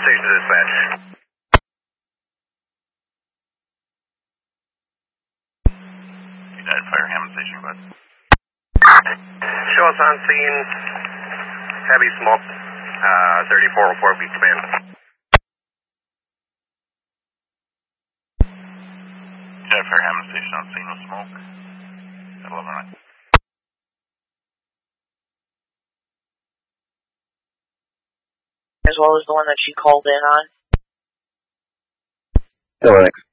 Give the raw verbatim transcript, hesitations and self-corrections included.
Station dispatch. United Fire Hammond Station, bud. Show us on scene. Heavy smoke. Uh, thirty-four oh four beat command. United Fire Hammond Station on scene with smoke. eleven nine. As well as the one that she called in on. Hello, Alex.